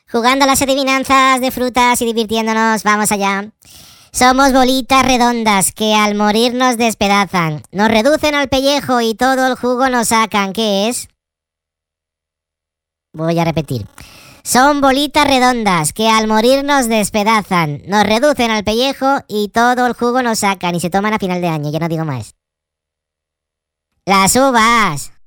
Jugando a las adivinanzas de frutas y divirtiéndonos, vamos allá. Somos bolitas redondas que al morir nos despedazan, nos reducen al pellejo y todo el jugo nos sacan. ¿Qué es? Voy a repetir. Son bolitas redondas que al morir nos despedazan, nos reducen al pellejo y todo el jugo nos sacan y se toman a final de año, ya no digo más. Las uvas.